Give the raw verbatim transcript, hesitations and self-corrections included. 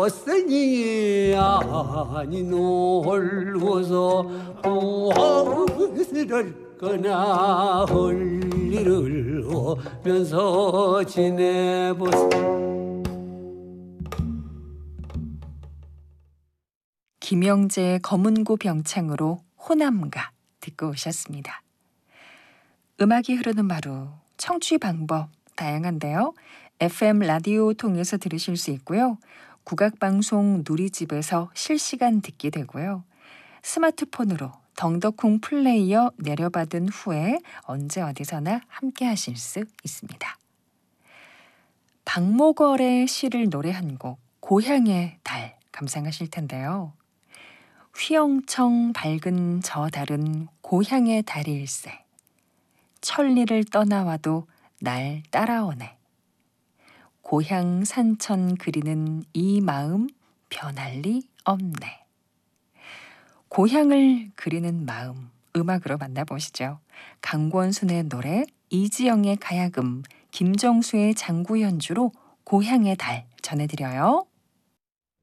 벗으니 아니 놀고서 무엇을 거나 할 일을 오면서 지내보세. 김영재의 검은고 병창으로 호남가 듣고 오셨습니다. 음악이 흐르는 마루, 청취 방법 다양한데요. 에프엠 라디오 통해서 들으실 수 있고요. 국악방송 누리집에서 실시간 듣게 되고요. 스마트폰으로 덩덕콩 플레이어 내려받은 후에 언제 어디서나 함께 하실 수 있습니다. 박목월의 시를 노래 한 곡, 고향의 달 감상하실 텐데요. 휘영청 밝은 저 달은 고향의 달일세. 천리를 떠나와도 날 따라오네. 고향 산천 그리는 이 마음 변할 리 없네. 고향을 그리는 마음, 음악으로 만나보시죠. 강권순의 노래, 이지영의 가야금, 김정수의 장구 연주로 고향의 달 전해드려요.